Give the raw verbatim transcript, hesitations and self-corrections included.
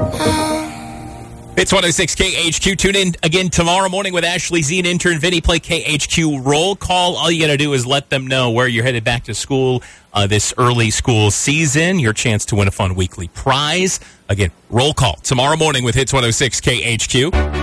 It's one oh six K H Q. Tune in again tomorrow morning with Ashley Z and intern Vinny. Play K H Q roll call. All you got to do is let them know where you're headed back to school uh, this early school season. Your chance to win a fun weekly prize. Again, roll call tomorrow morning with Hits one oh six K H Q.